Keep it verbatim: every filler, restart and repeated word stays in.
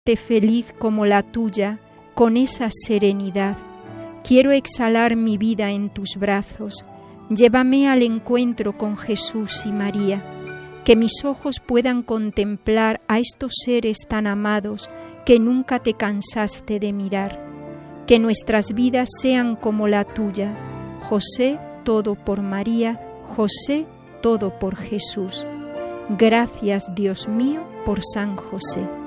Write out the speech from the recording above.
muerte feliz como la tuya, con esa serenidad. Quiero exhalar mi vida en tus brazos. Llévame al encuentro con Jesús y María. Que mis ojos puedan contemplar a estos seres tan amados que nunca te cansaste de mirar. Que nuestras vidas sean como la tuya. José, todo por María. José, todo por Jesús. Gracias, Dios mío, por San José.